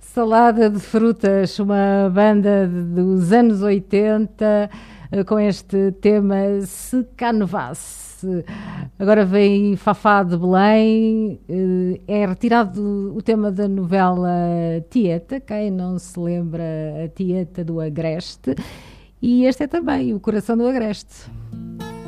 Salada de Frutas, uma banda dos anos 80 com este tema Se Canovasse. Agora vem Fafá de Belém, é retirado o tema da novela Tieta, quem não se lembra a Tieta do Agreste, e este é também o Coração do Agreste.